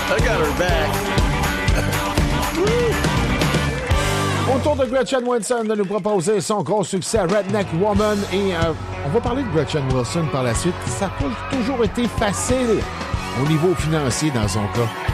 I got her back. Autour de Gretchen Wilson de nous proposer son gros succès Redneck Woman et on va parler de Gretchen Wilson par la suite. Ça n'a pas toujours été facile au niveau financier dans son cas.